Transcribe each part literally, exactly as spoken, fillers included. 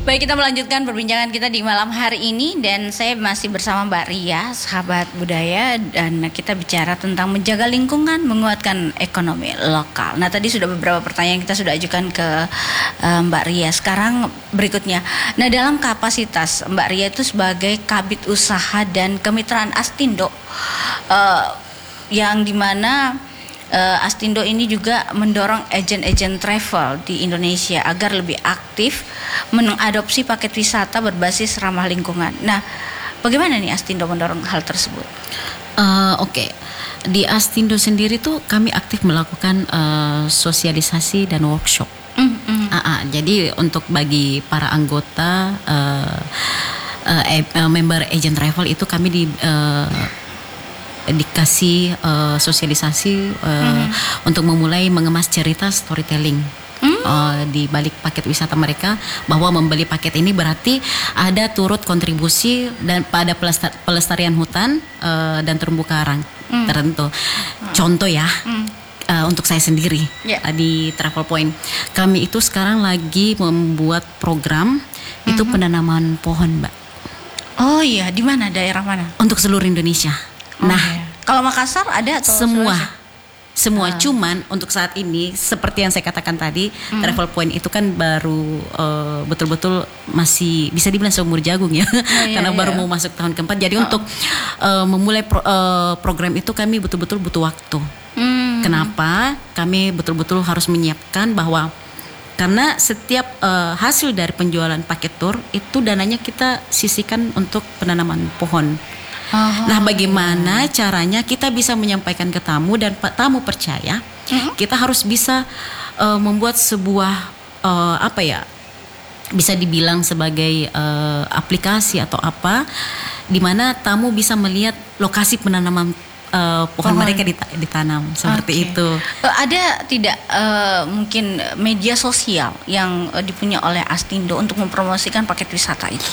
Baik, kita melanjutkan perbincangan kita di malam hari ini dan saya masih bersama Mbak Ria, sahabat budaya, dan kita bicara tentang menjaga lingkungan, menguatkan ekonomi lokal. Nah, tadi sudah beberapa pertanyaan kita sudah ajukan ke uh, Mbak Ria. Sekarang berikutnya, nah dalam kapasitas Mbak Ria itu sebagai Kabid Usaha dan Kemitraan Astindo, uh, yang dimana Uh, Astindo ini juga mendorong agen-agen travel di Indonesia agar lebih aktif mengadopsi paket wisata berbasis ramah lingkungan. Nah, bagaimana nih Astindo mendorong hal tersebut? Uh, Oke, okay. Di Astindo sendiri tuh kami aktif melakukan uh, sosialisasi dan workshop. Mm, mm. Uh, uh, jadi untuk bagi para anggota uh, uh, uh, member agent travel itu kami di uh, dikasih uh, sosialisasi uh, mm-hmm. untuk memulai mengemas cerita storytelling mm. uh, di balik paket wisata mereka, bahwa membeli paket ini berarti ada turut kontribusi dan pada pelestar- pelestarian hutan uh, dan terumbu karang mm. tertentu. Mm. Contoh ya. Mm. Uh, untuk saya sendiri yeah. uh, di Travel Point, kami itu sekarang lagi membuat program mm-hmm. itu penanaman pohon, Mbak. Oh iya, di mana, daerah mana? Untuk seluruh Indonesia. Oh, nah, iya. Kalau Makassar ada atau semua, Sulawesi? semua. Ah. Cuman untuk saat ini, seperti yang saya katakan tadi, mm. Travel Point itu kan baru uh, betul-betul masih bisa dibilang seumur jagung ya, oh, iya, karena iya. baru mau masuk tahun keempat. Jadi oh. untuk uh, memulai pro, uh, program itu kami betul-betul butuh waktu. Mm. Kenapa? Kami betul-betul harus menyiapkan bahwa karena setiap uh, hasil dari penjualan paket tour itu dananya kita sisihkan untuk penanaman pohon. Oh, nah, bagaimana iya. caranya kita bisa menyampaikan ke tamu dan tamu percaya? Mm-hmm. Kita harus bisa uh, membuat sebuah uh, apa ya? Bisa dibilang sebagai uh, aplikasi atau apa, di mana tamu bisa melihat lokasi penanaman uh, pohon, pohon mereka dit- ditanam seperti okay. itu. Uh, ada tidak uh, mungkin media sosial yang uh, dipunya oleh Astindo untuk mempromosikan paket wisata itu?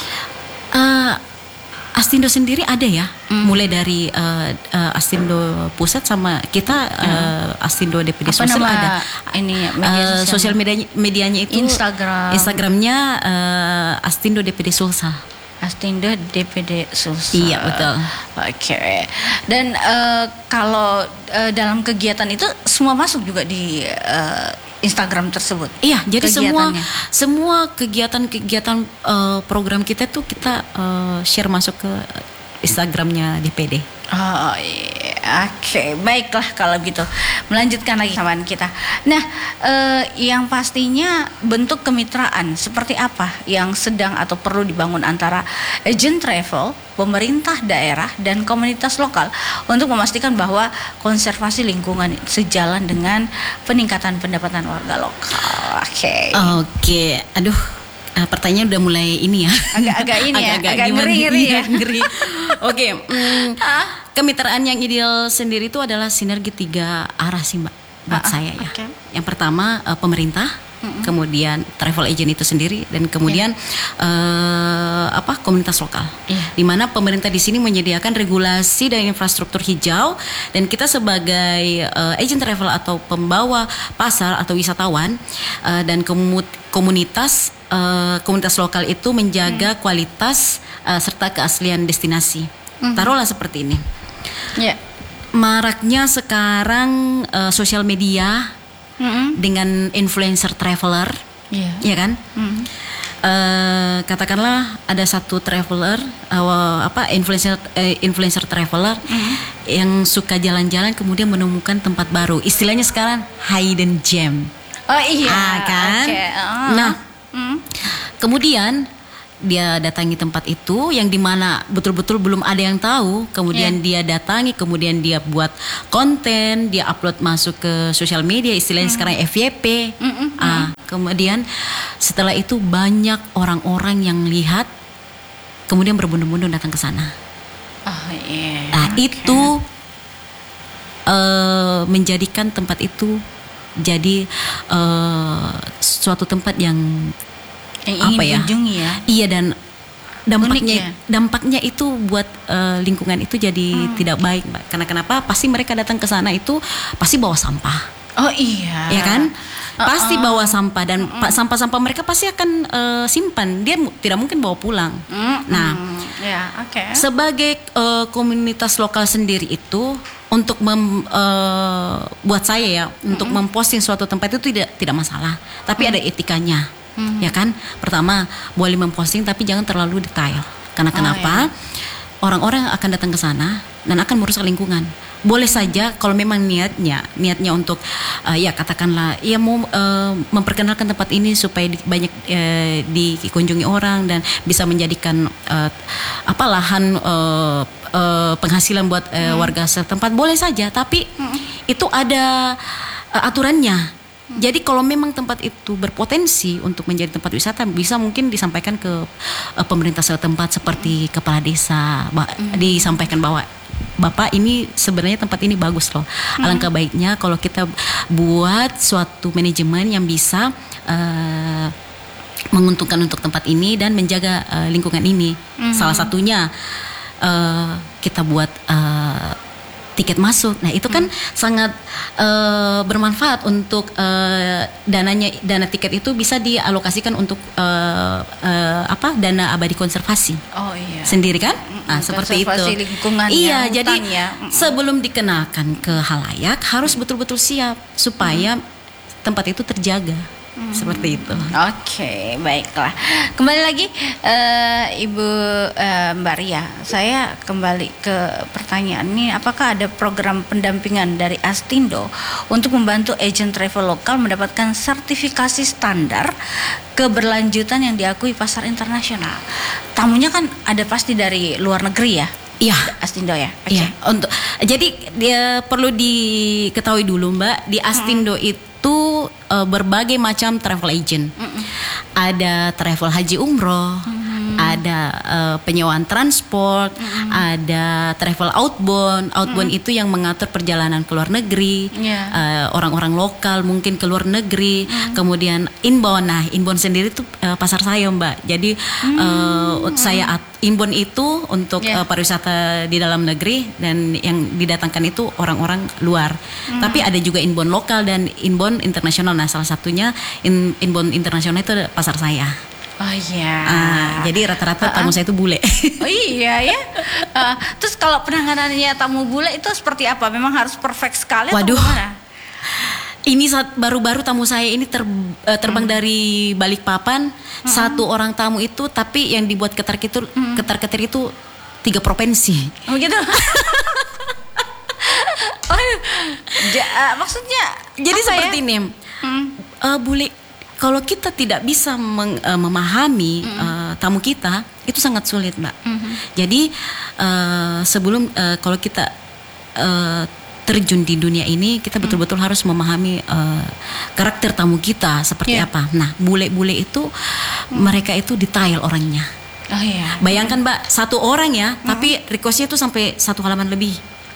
Uh, Astindo sendiri ada ya, mm. mulai dari uh, uh, Astindo pusat sama kita uh, Astindo D P D Sulsel ada. Ini media uh, sosial medianya, medianya itu Instagram. Instagramnya uh, Astindo D P D Sulsel. Astindo D P D Sulsel. Iya betul. Oke. Okay. Dan uh, kalau uh, dalam kegiatan itu semua masuk juga di uh, Instagram tersebut. Iya, jadi semua semua kegiatan-kegiatan uh, program kita tuh kita uh, share masuk ke Instagramnya D P D. Oh iya, oke, okay. Baiklah kalau gitu. Melanjutkan lagi kawan kita. Nah, eh, yang pastinya bentuk kemitraan seperti apa yang sedang atau perlu dibangun antara agent travel, pemerintah daerah, dan komunitas lokal untuk memastikan bahwa konservasi lingkungan sejalan dengan peningkatan pendapatan warga lokal. Oke. Okay. Oke, okay. Aduh. Uh, pertanyaan udah mulai ini ya, agak-agak ini ya, agak-agak agak ngeri-ngeri ya, ngeri. Oke, mm, kemitraan yang ideal sendiri itu adalah sinergi tiga arah sih Mbak, buat uh, saya ya. Okay. Yang pertama uh, pemerintah, mm-hmm. kemudian travel agent itu sendiri, dan kemudian yeah. uh, apa komunitas lokal. Yeah. Di mana pemerintah di sini menyediakan regulasi dan infrastruktur hijau, dan kita sebagai uh, agent travel atau pembawa pasar atau wisatawan uh, dan komunitas komunitas uh, komunitas lokal itu menjaga hmm. kualitas uh, serta keaslian destinasi. Hmm. Taruhlah seperti ini. Yeah. Maraknya sekarang uh, sosial media hmm. dengan influencer traveler, yeah. ya kan? Hmm. Uh, katakanlah ada satu traveler, uh, apa influencer uh, influencer traveler hmm. yang suka jalan-jalan kemudian menemukan tempat baru. Istilahnya sekarang hidden gem. Oh iya, ah, kan? Okay. Oh. Nah, hmm. kemudian dia datangi tempat itu yang dimana betul-betul belum ada yang tahu. Kemudian yeah. dia datangi, kemudian dia buat konten, dia upload masuk ke sosial media, istilahnya hmm. sekarang F Y P. Mm-mm. Ah, kemudian setelah itu banyak orang-orang yang lihat, kemudian berbondong-bondong datang ke sana. Oh iya. Yeah. Nah okay. itu uh, menjadikan tempat itu jadi uh, suatu tempat yang, yang apa ya? ya? Iya, dan dampaknya Unik, ya? dampaknya itu buat uh, lingkungan itu jadi hmm. tidak baik, Mbak. Karena kenapa? Pasti mereka datang ke sana itu pasti bawa sampah. Oh iya. Ya kan? pasti bawa sampah dan uh-uh. sampah-sampah mereka pasti akan uh, simpan. Dia mu- tidak mungkin bawa pulang. Uh-uh. Nah, yeah, okay. sebagai uh, komunitas lokal sendiri itu untuk mem, uh, buat saya ya uh-uh. untuk memposting suatu tempat itu tidak tidak masalah. Tapi uh-uh. ada etikanya, uh-uh. ya kan? Pertama boleh memposting tapi jangan terlalu detail. Karena oh, kenapa? Ya. Orang-orang akan datang ke sana dan akan merusak lingkungan. Boleh saja kalau memang niatnya niatnya untuk uh, ya katakanlah ya mau uh, memperkenalkan tempat ini supaya di, banyak uh, dikunjungi orang dan bisa menjadikan uh, apa lahan uh, uh, penghasilan buat uh, hmm. warga setempat, boleh saja, tapi hmm. itu ada uh, aturannya. Jadi kalau memang tempat itu berpotensi untuk menjadi tempat wisata, bisa mungkin disampaikan ke uh, pemerintah setempat seperti kepala desa, ba- mm. disampaikan bahwa Bapak ini sebenarnya tempat ini bagus loh. Mm. Alangkah baiknya kalau kita buat suatu manajemen yang bisa uh, menguntungkan untuk tempat ini dan menjaga uh, lingkungan ini. Mm. Salah satunya uh, kita buat uh, tiket masuk. Nah itu kan hmm. sangat uh, bermanfaat untuk uh, dananya dana tiket itu bisa dialokasikan untuk uh, uh, apa dana abadi konservasi. Oh iya. Sendiri kan? Nah seperti itu. Lingkungan iya. Ya, jadi ya. sebelum dikenakan ke halayak harus betul-betul siap supaya hmm. tempat itu terjaga. Hmm. Seperti itu. Oke, okay, baiklah. Kembali lagi uh, Ibu uh, Mbak Ria, saya kembali ke pertanyaan ini. Apakah ada program pendampingan dari Astindo untuk membantu agen travel lokal mendapatkan sertifikasi standar keberlanjutan yang diakui pasar internasional? Tamunya kan ada pasti dari luar negeri ya? Iya, Astindo ya. Okay. Iya. Untuk jadi dia perlu diketahui dulu Mbak, di Astindo hmm. itu uh, berbagai macam travel agent. Mm-mm. Ada travel haji umroh, mm-hmm. ada uh, penyewaan transport, mm-hmm. ada travel outbound. Outbound mm-hmm. itu yang mengatur perjalanan ke luar negeri, yeah. uh, orang-orang lokal mungkin ke luar negeri. Mm-hmm. Kemudian inbound. Nah, inbound sendiri itu uh, pasar saya Mbak. Jadi mm-hmm. uh, saya at- inbound itu untuk yeah. uh, pariwisata di dalam negeri dan yang didatangkan itu orang-orang luar. Mm-hmm. Tapi ada juga inbound lokal dan inbound internasional. Nah, salah satunya in, inbound internasional itu pasar saya. Oh iya. Uh, jadi rata-rata uh-uh. tamu saya itu bule. Oh iya ya. Uh, terus kalau penanganannya tamu bule itu seperti apa? Memang harus perfect sekali. Waduh. Atau gimana? Ini saat baru-baru tamu saya ini ter, uh, terbang hmm. dari Balikpapan, hmm. satu orang tamu itu, tapi yang dibuat ketar-ketir hmm. ketar-ketir itu tiga provinsi. Oh gitu. Oh, ja, uh, maksudnya jadi seperti ya? ini. Hmm. Uh, bule, kalau kita tidak bisa meng, uh, memahami hmm. uh, tamu kita, itu sangat sulit, Mbak. Hmm. Jadi uh, sebelum uh, kalau kita uh, terjun di dunia ini, kita betul-betul hmm. harus memahami uh, karakter tamu kita seperti yeah. apa. Nah, bule-bule itu hmm. mereka itu detail orangnya. Oh iya. Bayangkan Mbak, satu orang ya, hmm. tapi requestnya itu sampai satu halaman lebih.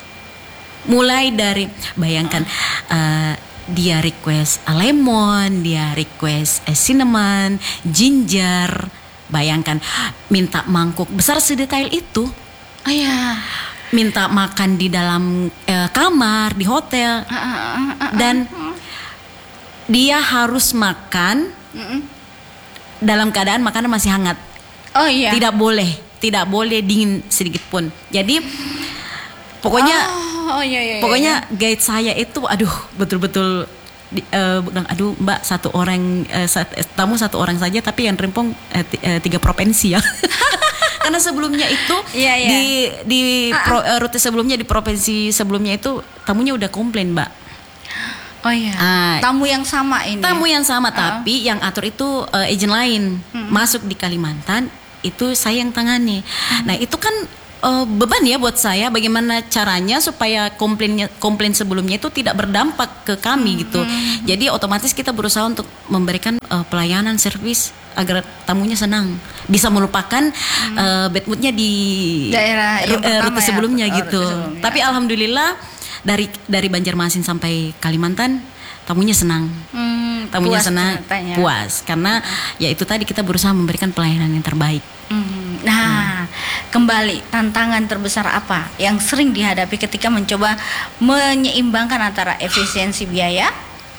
Mulai dari bayangkan uh, dia request a lemon, dia request a cinnamon, ginger. Bayangkan minta mangkuk besar sedetail itu. Oh iya. Minta makan di dalam uh, kamar di hotel uh, uh, uh, uh, dan uh, uh. dia harus makan uh, uh. dalam keadaan makanan masih hangat. Oh iya. Tidak boleh, tidak boleh dingin sedikit pun. Jadi pokoknya, oh, oh, iya, iya, pokoknya iya. guide saya itu, aduh betul-betul, uh, aduh Mbak satu orang uh, sat, tamu satu orang saja tapi yang rempong uh, t- uh, tiga provinsi ya. Karena sebelumnya itu yeah, yeah. di di pro, uh, rute sebelumnya di provinsi sebelumnya itu tamunya udah komplain Mbak. Oh iya. Ah, tamu yang sama ini. Tamu yang sama, uh. tapi yang atur itu uh, agent lain hmm. masuk di Kalimantan itu saya yang tangani. Hmm. Nah itu kan uh, beban ya buat saya. Bagaimana caranya supaya komplainnya komplain sebelumnya itu tidak berdampak ke kami hmm. gitu. Hmm. Jadi otomatis kita berusaha untuk memberikan uh, pelayanan servis agar tamunya senang, bisa melupakan hmm. uh, bad moodnya di daerah ru- uh, rute sebelumnya ya, gitu. sebelumnya. Tapi alhamdulillah dari dari Banjarmasin sampai Kalimantan tamunya senang, hmm, tamunya puas senang, ceritanya. puas karena hmm. ya itu tadi kita berusaha memberikan pelayanan yang terbaik. Hmm. Nah, hmm. kembali tantangan terbesar apa yang sering dihadapi ketika mencoba menyeimbangkan antara efisiensi biaya,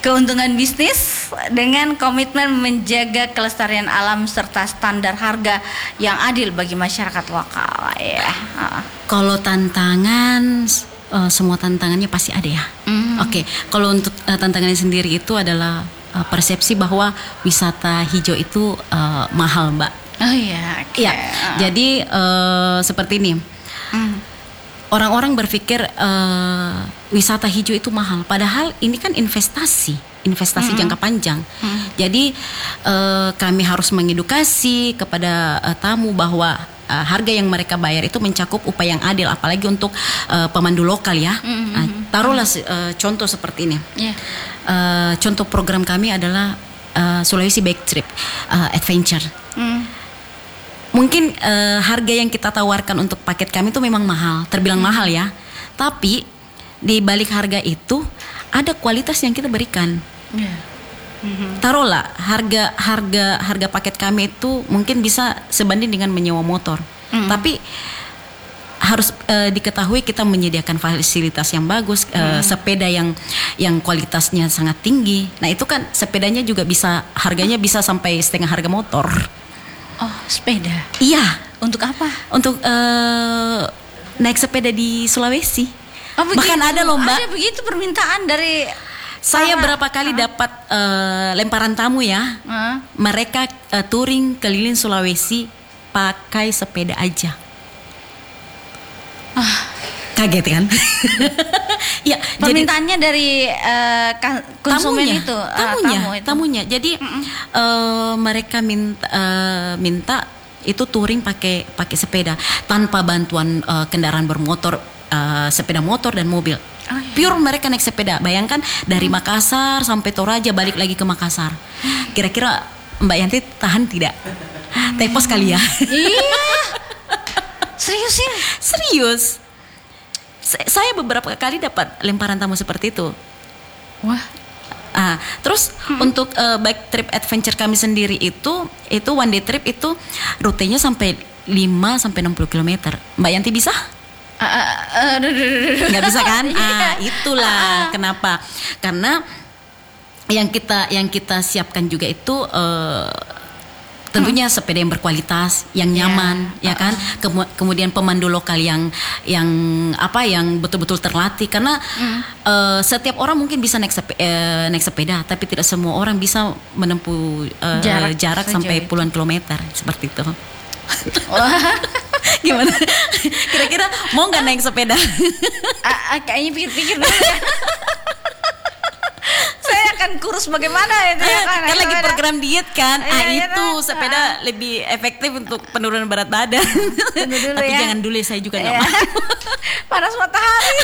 keuntungan bisnis dengan komitmen menjaga kelestarian alam serta standar harga yang adil bagi masyarakat lokal ya. Kalau tantangan uh, semua tantangannya pasti ada ya. Mm-hmm. Oke, okay. Kalau untuk uh, tantangannya sendiri itu adalah uh, persepsi bahwa wisata hijau itu uh, mahal, Mbak. Oh iya. Okay. Ya. Uh. Jadi uh, seperti ini. Mm. Orang-orang berpikir uh, wisata hijau itu mahal, padahal ini kan investasi, investasi mm-hmm. jangka panjang. Mm-hmm. Jadi uh, kami harus mengedukasi kepada uh, tamu bahwa uh, harga yang mereka bayar itu mencakup upaya yang adil, apalagi untuk uh, pemandu lokal ya. Mm-hmm. Uh, taruhlah uh, contoh seperti ini. Yeah. Uh, contoh program kami adalah uh, Sulawesi Bike Trip uh, Adventure. Mm. Mungkin uh, harga yang kita tawarkan untuk paket kami itu memang mahal, terbilang hmm. mahal ya. Tapi di balik harga itu ada kualitas yang kita berikan. Yeah. Mm-hmm. Taruhlah harga harga harga paket kami itu mungkin bisa sebanding dengan menyewa motor. Mm-hmm. Tapi harus uh, diketahui kita menyediakan fasilitas yang bagus, uh, mm. sepeda yang yang kualitasnya sangat tinggi. Nah itu kan sepedanya juga bisa harganya bisa sampai setengah harga motor. Oh, sepeda? Iya. Untuk apa? Untuk uh, naik sepeda di Sulawesi. Oh, bahkan ada lomba. Ada begitu permintaan dari saya para, berapa kali uh, dapat uh, lemparan tamu ya. Uh. Mereka uh, touring keliling Sulawesi pakai sepeda aja. Uh. Kaget kan? Ya, permintaannya jadi, dari uh, konsumen tamunya, itu, uh, tamunya, tamu itu. tamunya. Jadi uh, mereka minta, uh, minta itu touring pakai pakai sepeda tanpa bantuan uh, kendaraan bermotor, uh, sepeda motor dan mobil. Oh, iya. Pure mereka naik sepeda. Bayangkan dari hmm. Makassar sampai Toraja balik lagi ke Makassar. Kira-kira Mbak Yanti tahan tidak? Hmm. Tepos kali ya? Iya. Serius sih? Serius. Saya beberapa kali dapat lemparan tamu seperti itu. Wah. Ah, terus hmm. untuk uh, bike trip adventure kami sendiri itu itu one day trip itu rutenya sampai lima sampai enam puluh kilometer. Mbak Yanti bisa? Uh, uh, uh, Nggak bisa kan? Ah, itulah kenapa. Karena yang kita yang kita siapkan juga itu uh, tentunya hmm. sepeda yang berkualitas, yang nyaman, yeah. ya kan. Kem- kemudian pemandu lokal yang yang apa, yang betul-betul terlatih. Karena hmm. uh, setiap orang mungkin bisa naik sepeda, uh, naik sepeda, tapi tidak semua orang bisa menempuh uh, jarak, jarak sampai puluhan kilometer seperti itu. Gimana? Kira-kira mau nggak naik sepeda? uh, uh, kayaknya pikir-pikir dulu ya. Saya akan kurus bagaimana itu ya kan? Kan lagi program diet kan, ya, ah ya, itu ya, sepeda uh. lebih efektif untuk penurunan berat badan. Dulu Tapi ya. jangan dulu, saya juga nggak ya. mau. Panas matahari.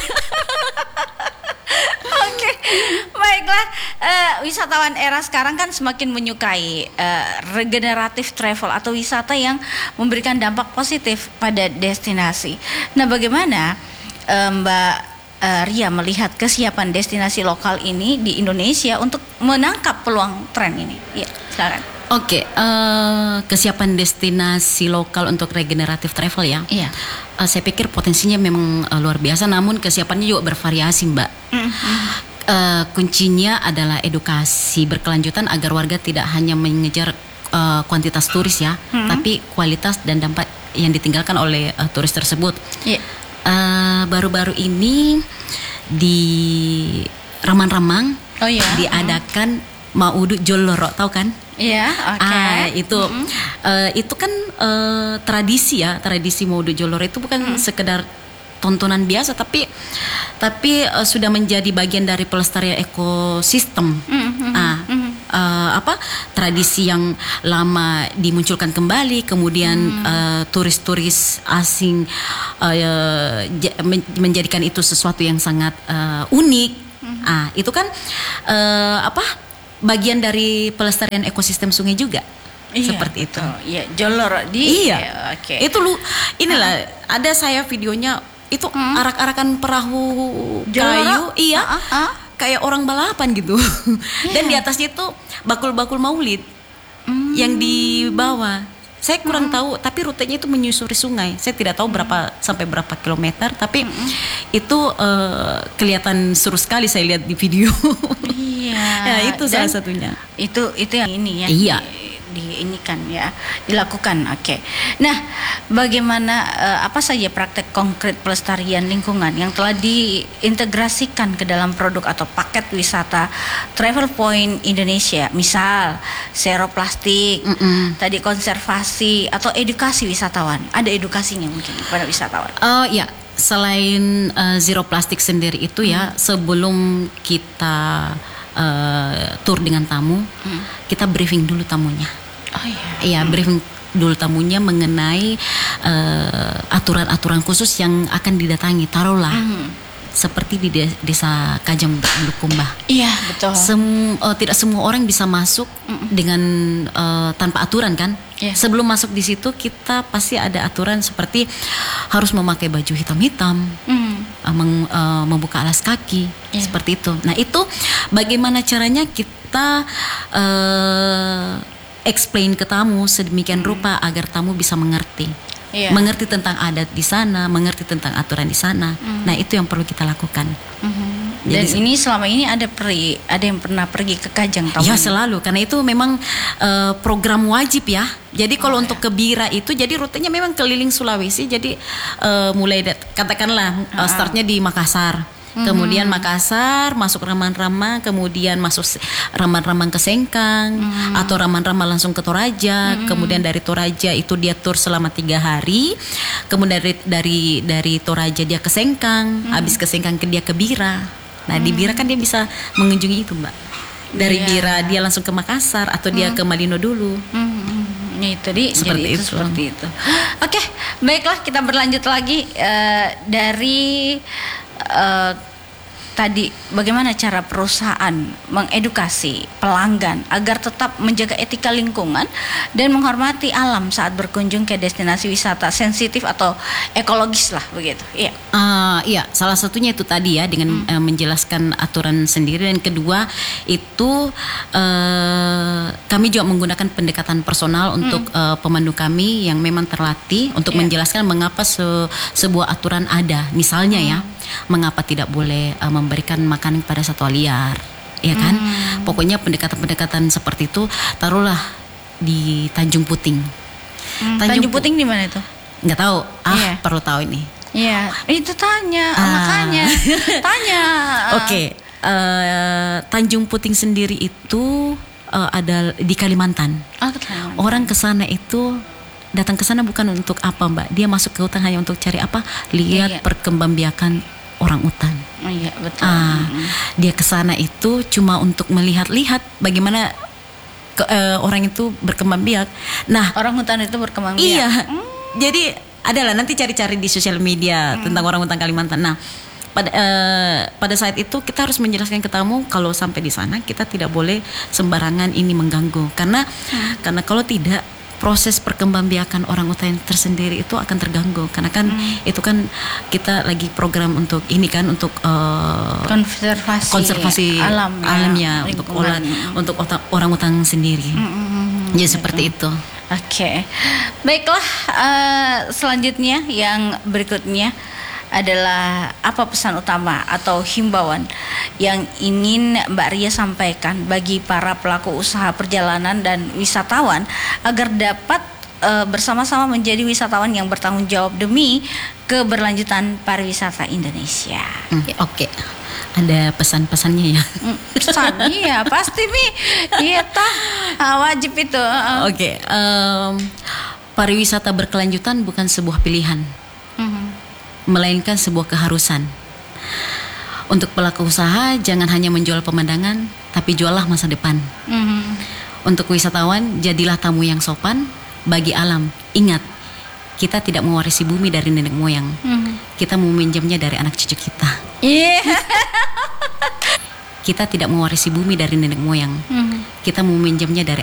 Oke, baiklah. Uh, wisatawan era sekarang kan semakin menyukai uh, regeneratif travel atau wisata yang memberikan dampak positif pada destinasi. Nah, bagaimana uh, Mbak Uh, Ria melihat kesiapan destinasi lokal ini di Indonesia untuk menangkap peluang tren ini? Ya, silakan. Oke, okay, uh, kesiapan destinasi lokal untuk regeneratif travel ya. Iya. Uh, saya pikir potensinya memang uh, luar biasa, namun kesiapannya juga bervariasi, Mbak. Mm-hmm. Uh, kuncinya adalah edukasi berkelanjutan agar warga tidak hanya mengejar uh, kuantitas turis ya, mm-hmm. tapi kualitas dan dampak yang ditinggalkan oleh uh, turis tersebut. Iya. Uh, baru-baru ini di Ramang-Ramang oh, iya. diadakan Maudu Joloro, tahu kan? Iya, oke. Okay. Ah, itu mm-hmm. uh, itu kan uh, tradisi ya, tradisi Maudu Joloro itu bukan mm. sekedar tontonan biasa, tapi tapi uh, sudah menjadi bagian dari pelestarian ekosistem. Mm-hmm. Ah, mm-hmm. Uh, apa tradisi yang lama dimunculkan kembali, kemudian mm. uh, turis-turis asing uh, j- menjadikan itu sesuatu yang sangat uh, unik. Mm. Ah, itu kan uh, apa bagian dari pelestarian ekosistem sungai juga. Iya, seperti itu. Iya, Joloro di. Iya. Ya, oke. Okay. Itu lu inilah uh. ada saya videonya itu hmm. arak-arakan perahu Joloro? kayu, iya. Uh, uh, uh. Kayak orang balapan gitu. Yeah. Dan di atasnya itu bakul-bakul maulid mm. yang dibawa. Saya kurang mm. tahu, tapi rutenya itu menyusuri sungai. Saya tidak tahu berapa mm. sampai berapa kilometer, tapi mm. itu uh, kelihatan seru sekali saya lihat di video. Iya, Ya, itu Dan salah satunya. Itu itu yang ini ya. Iya. Di, di ini kan ya dilakukan. Oke. Nah, bagaimana uh, apa saja praktek konkret pelestarian lingkungan yang telah diintegrasikan ke dalam produk atau paket wisata Travel Point Indonesia? Misal zero plastik, Mm-mm. tadi konservasi atau edukasi wisatawan. Ada edukasinya mungkin kepada wisatawan. Oh ya, selain uh, zero plastik sendiri itu ya, sebelum kita uh, tour dengan tamu, hmm. kita briefing dulu tamunya. Oh iya. Iya, hmm. briefing dulu tamunya mengenai uh, aturan-aturan khusus yang akan didatangi. Taruhlah hmm. seperti di de- desa Kajang Bulukumba. Iya, betul. Sem- uh, tidak semua orang bisa masuk mm. dengan uh, tanpa aturan kan? Yeah. Sebelum masuk di situ kita pasti ada aturan seperti harus memakai baju hitam-hitam, mm. uh, meng- uh, membuka alas kaki, yeah. seperti itu. Nah itu bagaimana caranya kita uh, explain ke tamu sedemikian mm. rupa agar tamu bisa mengerti. Yeah. Mengerti tentang adat di sana, mengerti tentang aturan di sana. Mm-hmm. Nah itu yang perlu kita lakukan. Mm-hmm. Dan Jadi, ini selama ini ada pergi, ada yang pernah pergi ke Kajang tahun ya ini? Selalu, karena itu memang uh, program wajib ya. Jadi kalau oh, untuk ya. ke Bira itu, jadi rutenya memang keliling Sulawesi. Jadi uh, mulai dat- katakanlah uh, startnya di Makassar. Kemudian mm-hmm. Makassar, masuk Raman-Ramang, kemudian masuk Raman-Ramang ke Sengkang, mm-hmm. atau Raman-Ramang langsung ke Toraja. Mm-hmm. Kemudian dari Toraja itu dia tur selama tiga hari. Kemudian dari dari dari Toraja dia ke Sengkang, mm-hmm. habis ke Sengkang ke dia ke Bira. Nah mm-hmm. di Bira kan dia bisa mengunjungi itu Mbak. Dari yeah. Bira dia langsung ke Makassar atau dia mm-hmm. ke Malino dulu. Mm-hmm. Itu di seperti jadi itu, itu. seperti itu. Oke, baiklah kita berlanjut lagi uh, dari uh, tadi bagaimana cara perusahaan mengedukasi pelanggan agar tetap menjaga etika lingkungan dan menghormati alam saat berkunjung ke destinasi wisata sensitif atau ekologis lah begitu. Iya. Uh, iya, salah satunya itu tadi ya dengan hmm. uh, menjelaskan aturan sendiri, dan kedua itu uh, kami juga menggunakan pendekatan personal untuk hmm. uh, pemandu kami yang memang terlatih untuk yeah. menjelaskan mengapa se- sebuah aturan ada. Misalnya hmm. ya, mengapa tidak boleh uh, memberikan makanan kepada satwa liar, ya kan? Hmm. Pokoknya pendekatan-pendekatan seperti itu taruhlah di Tanjung Puting. Hmm, Tanjung, Tanjung Puting di mana itu? Nggak tahu. Ah, yeah. perlu tahu ini. Iya, itu tanya, ah. makanya tanya. Oke, okay. uh, Tanjung Puting sendiri itu uh, ada di Kalimantan. Oh, Kalimantan. Orang ke sana itu datang ke sana bukan untuk apa Mbak? Dia masuk ke hutan hanya untuk cari apa? Lihat iya, iya. perkembangbiakan orang hutan. Oh, iya betul. Ah, mm-hmm. Dia ke sana itu cuma untuk melihat-lihat bagaimana ke, uh, orang itu berkembang biak. Nah, orang hutan itu berkembang biak. Iya. Mm. Jadi adalah nanti cari-cari di sosial media mm. tentang orang hutan Kalimantan. Nah, pada uh, pada saat itu kita harus menjelaskan ke tamu kalau sampai di sana kita tidak boleh sembarangan ini mengganggu, karena mm. karena kalau tidak proses perkembangbiakan orang hutan tersendiri itu akan terganggu, karena kan hmm. itu kan kita lagi program untuk ini kan untuk uh, konservasi konservasi alam alamnya ya, untuk orang untuk orang hutan sendiri. Hmm, ya gitu. Seperti itu. Oke, okay. Baiklah, uh, selanjutnya yang berikutnya adalah apa pesan utama atau himbauan yang ingin Mbak Ria sampaikan bagi para pelaku usaha perjalanan dan wisatawan agar dapat e, bersama-sama menjadi wisatawan yang bertanggung jawab demi keberlanjutan pariwisata Indonesia. Hmm, Oke, okay. Ada pesan-pesannya ya? Pesan, iya pasti Mi, iya tah wajib itu. Oke, okay. um, pariwisata berkelanjutan bukan sebuah pilihan. Mm-hmm. Melainkan sebuah keharusan. Untuk pelaku usaha jangan hanya menjual pemandangan, tapi juallah masa depan. Mm-hmm. Untuk wisatawan jadilah tamu yang sopan. Bagi alam, ingat kita tidak mewarisi bumi dari nenek moyang. Mm-hmm. Kita meminjamnya dari anak cucu kita. Yeah. Kita tidak mewarisi bumi dari nenek moyang. Mm-hmm. Kita meminjamnya dari